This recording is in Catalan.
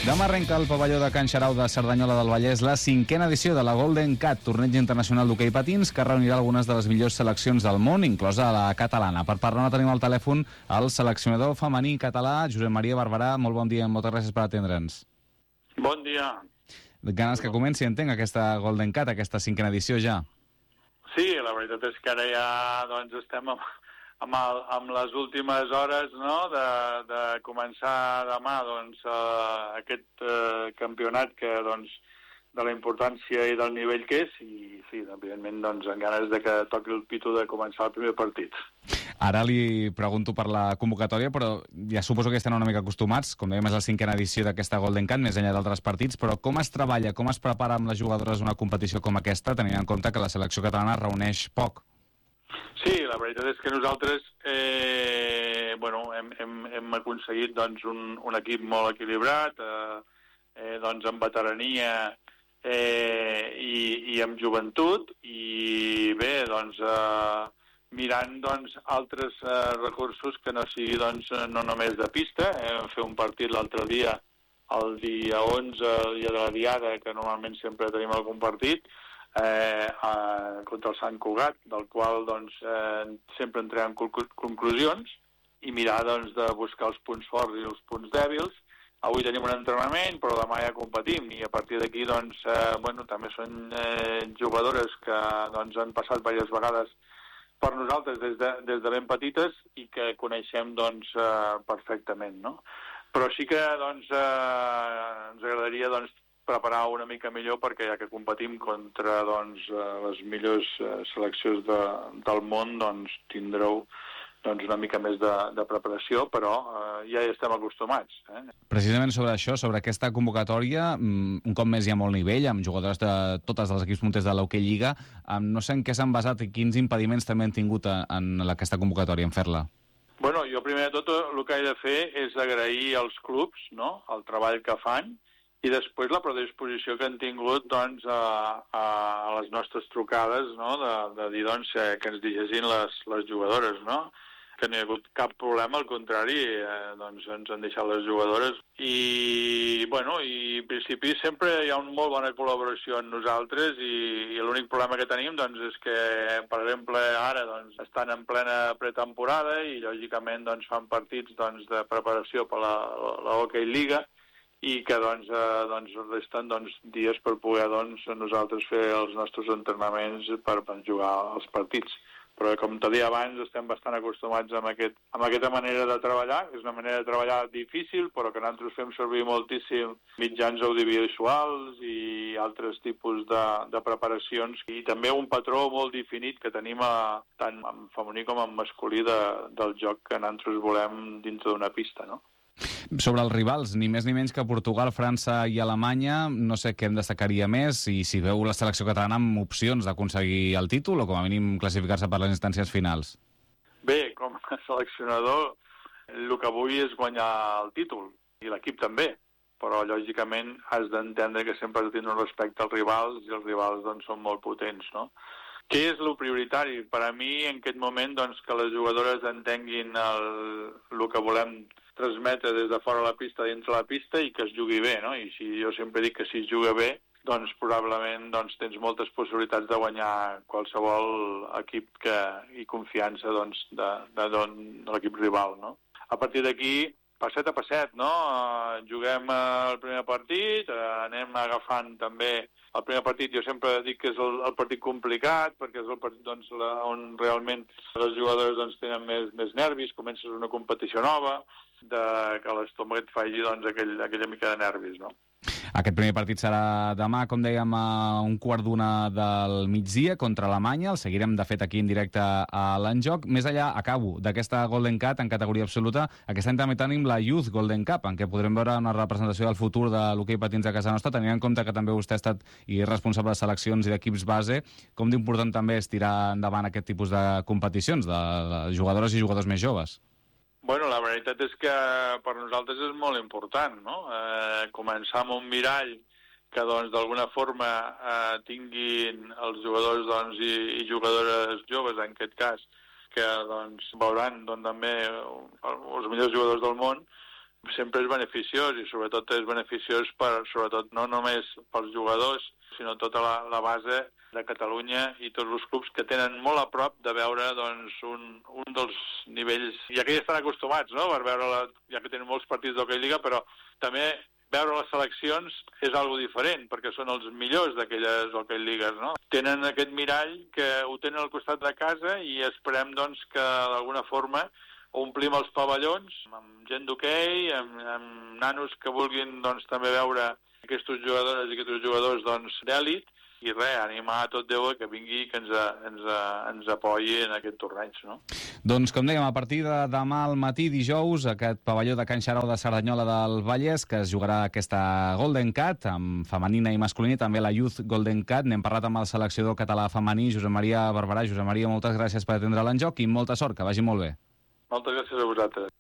Demà arrenca al pavelló de Can Xarau de Cerdanyola del Vallès la 5a edició de la Golden Cat, torneig internacional d'hoquei patins que reunirà algunes de les millors seleccions del món, inclosa la catalana. Per parlar tenim al telèfon el seleccionador femení català, Josep Maria Barberà. Molt bon dia, moltes gràcies per atendre'ns. Bon dia. Ganes que comenci, entenc, aquesta Golden Cat, aquesta 5a edició ja. Sí, la veritat és que ara ja estem amb les últimes hores, no?, de començar demà aquest campionat que de la importància i del nivell que és, i sí, evidentment amb ganes de que toqui el pito de començar el primer partit. Ara li pregunto per la convocatòria, però ja suposo que estan una mica acostumats, com dèiem, és la 5a edició d'aquesta Golden Cat, més enllà d'altres partits, però com es treballa, com es prepara amb les jugadores una competició com aquesta, tenint en compte que la selecció catalana reuneix poc? Sí, la veritat és que nosaltres hem aconseguit un equip molt equilibrat, amb veterania i amb joventut, i bé, mirant altres recursos que no sigui no només de pista. Vam fer un partit l'altre dia, el dia 11, el dia de la Diada, que normalment sempre tenim algun partit, contra el Sant Cugat, del qual sempre en traiem conclusions i mirar de buscar els punts forts i els punts dèbils. Avui tenim un entrenament, però demà ja competim, i a partir d'aquí també són jugadores que han passat diverses vegades per nosaltres des de ben petites i que coneixem perfectament, no? Però sí que ens agradaria preparar una mica millor, perquè ja que competim contra les millors seleccions del món, tindreu una mica més de preparació, però ja hi estem acostumats. Precisament sobre això, sobre aquesta convocatòria, un cop més hi ha molt nivell, amb jugadores de tots els equips punters de l'Hockey Lliga. No sé en què s'han basat i quins impediments també han tingut en aquesta convocatòria, en fer-la. Bueno, jo primer de tot el que he de fer és agrair als clubs, no?, el treball que fan, i després la predisposició que han tingut a les nostres trucades, no?, de dir que ens llegeixin les jugadores, no?, que no hi ha hagut cap problema, al contrari, ens han deixat les jugadores. I en principi sempre hi ha una molt bona col·laboració amb nosaltres, i l'únic problema que tenim és que, per exemple, ara estan en plena pretemporada i lògicament fan partits de preparació per la Hockey Lliga, i que resten dies per poder nosaltres fer els nostres entrenaments per jugar els partits. Però, com t'he dit abans, estem bastant acostumats amb aquesta manera de treballar. És una manera de treballar difícil, però que nosaltres fem servir moltíssim mitjans audiovisuals i altres tipus de preparacions, i també un patró molt definit que tenim tant en femení com en masculí del joc que nosaltres volem dintre d'una pista, no? Sobre els rivals, ni més ni menys que Portugal, França i Alemanya, no sé què em destacaria més, i si veu la selecció catalana amb opcions d'aconseguir el títol o com a mínim classificar-se per les instàncies finals. Bé, com a seleccionador, el que vull és guanyar el títol, i l'equip també, però lògicament has d'entendre que sempre has de tenir un respecte als rivals, i els rivals són molt potents, no? Què és el prioritari? Per a mi, en aquest moment, que les jugadores entenguin el que volem transmetre des de fora la pista, dintre la pista, i que es jugui bé, no? I jo sempre dic que si es juga bé, probablement tens moltes possibilitats de guanyar qualsevol equip i confiança de l'equip rival, no? A partir d'aquí, passet a passet, no? Juguem el primer partit, anem agafant també. El primer partit jo sempre dic que és el partit complicat, perquè és el partit on realment les jugadores tenen més nervis, comences una competició nova, que l'estómac et faci aquella mica de nervis, no? Aquest primer partit serà demà, com dèiem, a 1:15 del migdia contra Alemanya. El seguirem, de fet, aquí en directe a l'Enjoc. Més enllà, acabo, d'aquesta Golden Cat en categoria absoluta, aquest any també tenim la Youth Golden Cup, en què podrem veure una representació del futur de l'hoquei patins a casa nostra, tenint en compte que també vostè ha estat i és responsable de seleccions i d'equips base. Com d'important també és tirar endavant aquest tipus de competicions de jugadores i jugadors més joves? Bueno, la veritat és que per nosaltres és molt important, no? Començar amb un mirall que d'alguna forma tinguin els jugadors i jugadores joves, en aquest cas, que veuran també els millors jugadors del món, sempre és beneficiós i sobretot és beneficiós sobretot no només pels jugadors, sinó tota la base de Catalunya i tots els clubs que tenen molt a prop de veure doncs, un dels nivells, ja que ja estan acostumats, no?, per veure ja que tenen molts partits d'Hockey Lliga, però també veure les seleccions és algo diferent, perquè són els millors d'aquelles Hockey Lligues, no? Tenen aquest mirall que ho tenen al costat de casa i esperem doncs, que d'alguna forma omplim els pavellons amb gent d'hoquei, amb nanos que vulguin doncs, també veure aquestes jugadores i aquests jugadors doncs, d'èlit, i res, animar a tot Déu que vingui i que ens apoyi en aquest torneig, no? Doncs, com dèiem, a partir de demà al matí, dijous, aquest pavelló de Can Xarau de Cerdanyola del Vallès, que es jugarà aquesta Golden Cat, amb femenina i masculina, i també la Youth Golden Cat. N'hem parlat amb el seleccionador català femení, Josep Maria Barberà. Josep Maria, moltes gràcies per atendre l'enjoc i molta sort, que vagi molt bé. Moltes gràcies a vosaltres.